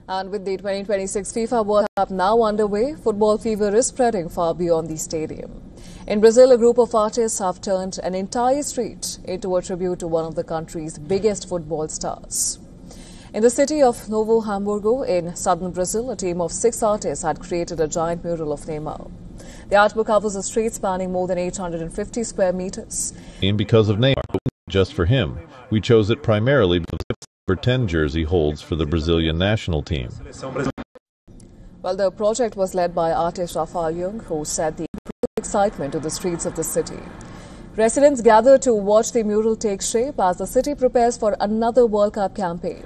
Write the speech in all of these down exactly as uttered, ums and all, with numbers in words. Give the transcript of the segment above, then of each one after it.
And with the twenty twenty-six FIFA World Cup now underway, football fever is spreading far beyond the stadium. In Brazil, a group of artists have turned an entire street into a tribute to one of the country's biggest football stars. In the city of Novo Hamburgo in southern Brazil, a team of six artists had created a giant mural of Neymar. The artwork covers a street spanning more than eight hundred fifty square meters. And because of Neymar, just for him, we chose it primarily because the number ten jersey holds for the Brazilian national team. Well, the project was led by artist Rafael Jung, who said the excitement to the streets of the city. Residents gathered to watch the mural take shape as the city prepares for another World Cup campaign.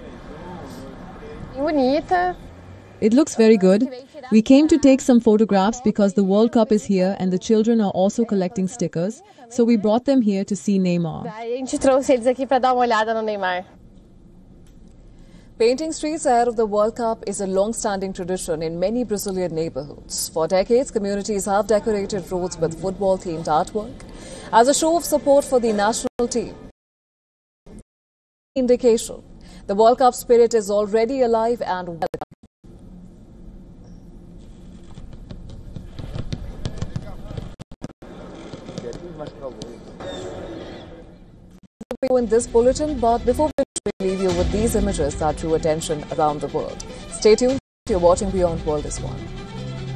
It looks very good. We came to take some photographs because the World Cup is here and the children are also collecting stickers, so we brought them here to see Neymar. Painting streets ahead of the World Cup is a long-standing tradition in many Brazilian neighborhoods. For decades, communities have decorated roads with football-themed artwork as a show of support for the national team. Indication, the World Cup spirit is already alive and welcome. In this bulletin, but before we leave you with these images that drew attention around the world. Stay tuned. You're watching Beyond World is One.